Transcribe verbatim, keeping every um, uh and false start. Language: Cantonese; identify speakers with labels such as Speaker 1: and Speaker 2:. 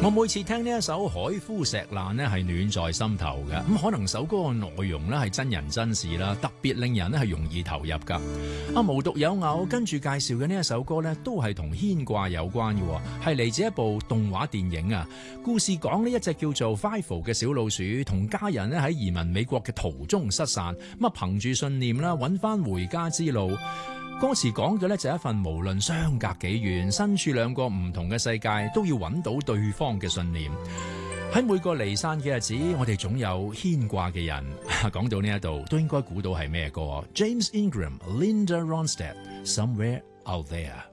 Speaker 1: 我每次聽呢一首《海枯石爛》呢係暖在心頭嘅。咁可能首歌嘅內容呢係真人真事啦，特別令人呢係容易投入噶。啊，無獨有偶，跟住介紹嘅呢一首歌呢都係同牽掛有關嘅，係嚟自一部動畫電影啊。故事講呢一隻叫做 Five 嘅小老鼠同家人呢喺移民美國嘅途中失散，咁啊憑住信念啦揾翻回家之路。歌詞講嘅咧就係一份無論相隔幾遠，身處兩個唔同嘅世界，都要揾到對方嘅信念。喺每個離散嘅日子，我哋總有牽掛嘅人。講到呢一度，都應該估到係咩歌？James Ingram、Linda Ronstadt，Somewhere Out There。